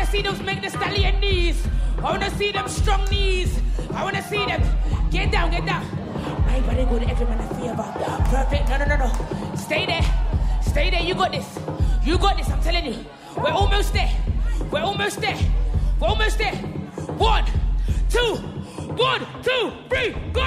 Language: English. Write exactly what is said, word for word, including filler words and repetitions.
see those make the stallion knees. I wanna see them strong knees. I wanna see them. Get down, get down. My body good, every man a favor. Perfect, no, no, no, no. Stay there. Stay there, you got this. You got this, I'm telling you. We're almost there. We're almost there. We're almost there. One, two, one, two, three, go!